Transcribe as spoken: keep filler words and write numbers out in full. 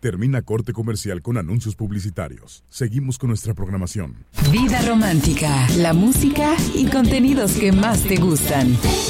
Termina corte comercial con anuncios publicitarios. Seguimos con nuestra programación. Vida romántica, la música y contenidos que más te gustan.